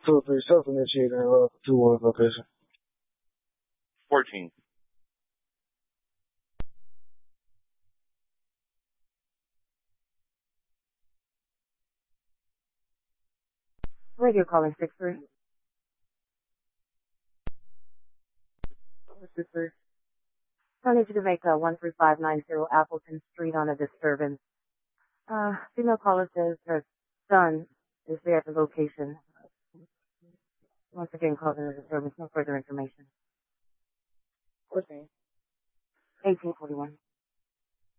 203 self-initiated and 2 location. 14. Radio calling 6-3. 6-3. I need you to make 13590 Appleton Street on a disturbance. Female caller says her son is there at the location. Once again, calls in a disturbance. No further information. 14. 1841.